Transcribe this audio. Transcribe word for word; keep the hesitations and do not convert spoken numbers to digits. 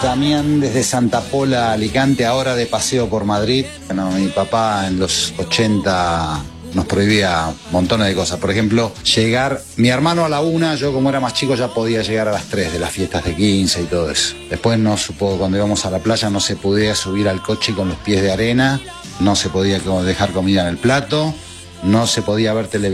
Damián desde Santa Pola, Alicante, ahora de paseo por Madrid. Bueno, mi papá en los ochenta nos prohibía montones de cosas. Por ejemplo, llegar, mi hermano a la una, yo como era más chico ya podía llegar a las tres de las fiestas de quince y todo eso. Después no supo, cuando íbamos a la playa no se podía subir al coche con los pies de arena, no se podía dejar comida en el plato, no se podía ver televisión.